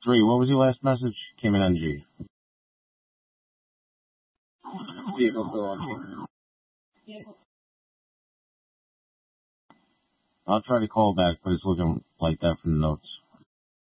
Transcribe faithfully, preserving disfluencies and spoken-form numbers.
Three, what was your last message? Came in on G. Vehicle still on G. I'll try to call back, but it's looking like that from the notes.